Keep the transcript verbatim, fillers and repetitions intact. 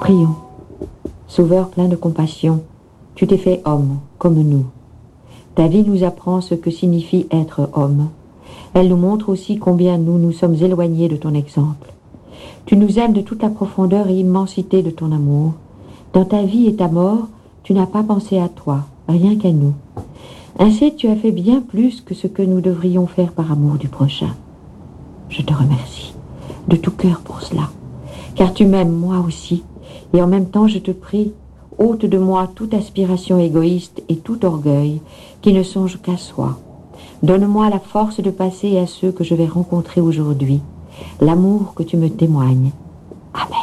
Prions. Sauveur plein de compassion, tu t'es fait homme, comme nous. Ta vie nous apprend ce que signifie être homme. Elle nous montre aussi combien nous nous sommes éloignés de ton exemple. Tu nous aimes de toute la profondeur et immensité de ton amour. Dans ta vie et ta mort, tu n'as pas pensé à toi, rien qu'à nous. Ainsi, tu as fait bien plus que ce que nous devrions faire par amour du prochain. Je te remercie de tout cœur pour cela, car tu m'aimes moi aussi, et en même temps je te prie, ôte de moi toute aspiration égoïste et tout orgueil qui ne songe qu'à soi. Donne-moi la force de passer à ceux que je vais rencontrer aujourd'hui, l'amour que tu me témoignes. Amen.